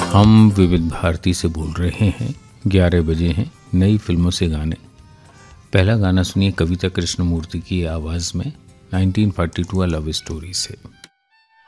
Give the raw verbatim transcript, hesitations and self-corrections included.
हम विविध भारती से बोल रहे हैं। ग्यारह बजे हैं। नई फिल्मों से गाने। पहला गाना सुनिए कविता कृष्णमूर्ति की आवाज़ में nineteen forty two love story से।